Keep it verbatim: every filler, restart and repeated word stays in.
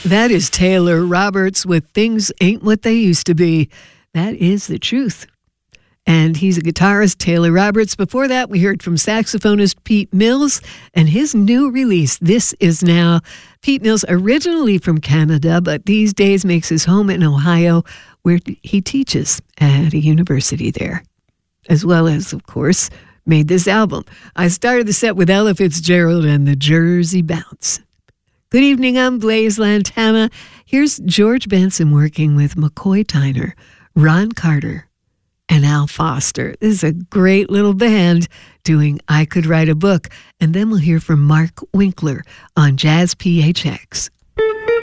That is Taylor Roberts with Things Ain't What They Used to Be. That is the truth. And he's a guitarist, Taylor Roberts. Before that, we heard from saxophonist Pete Mills and his new release, This Is Now. Pete Mills, originally from Canada, but these days makes his home in Ohio, where he teaches at a university there, as well as, of course, made this album. I started the set with Ella Fitzgerald and the Jersey Bounce. Good evening, I'm Blaise Lantana. Here's George Benson working with McCoy Tyner, Ron Carter, and Al Foster. This is a great little band doing I Could Write a Book. And then we'll hear from Mark Winkler on Jazz P H X.